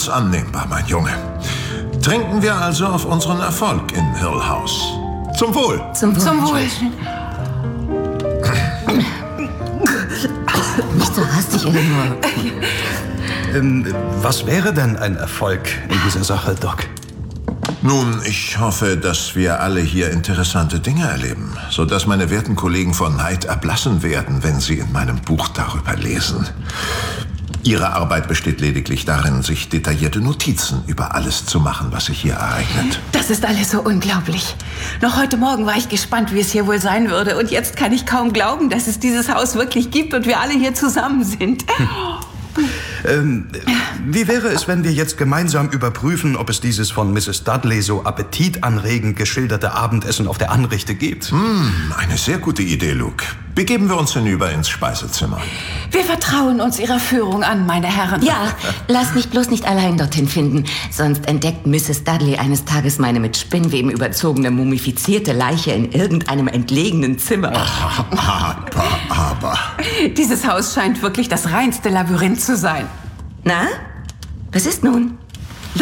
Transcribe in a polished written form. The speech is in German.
Ganz annehmbar, mein Junge. Trinken wir also auf unseren Erfolg in Hill House. Zum Wohl. Zum Wohl. Nicht so hastig, Eleanor. Was wäre denn ein Erfolg in dieser Sache, Doc? Nun, ich hoffe, dass wir alle hier interessante Dinge erleben, sodass meine werten Kollegen vor Neid erblassen werden, wenn sie in meinem Buch darüber lesen. Ihre Arbeit besteht lediglich darin, sich detaillierte Notizen über alles zu machen, was sich hier ereignet. Das ist alles so unglaublich. Noch heute Morgen war ich gespannt, wie es hier wohl sein würde. Und jetzt kann ich kaum glauben, dass es dieses Haus wirklich gibt und wir alle hier zusammen sind. Wie wäre es, wenn wir jetzt gemeinsam überprüfen, ob es dieses von Mrs. Dudley so appetitanregend geschilderte Abendessen auf der Anrichte gibt? Eine sehr gute Idee, Luke. Begeben wir uns hinüber ins Speisezimmer. Wir vertrauen uns Ihrer Führung an, meine Herren. Ja, lass mich bloß nicht allein dorthin finden. Sonst entdeckt Mrs. Dudley eines Tages meine mit Spinnweben überzogene, mumifizierte Leiche in irgendeinem entlegenen Zimmer. Aber... Dieses Haus scheint wirklich das reinste Labyrinth zu sein. Na, was ist nun?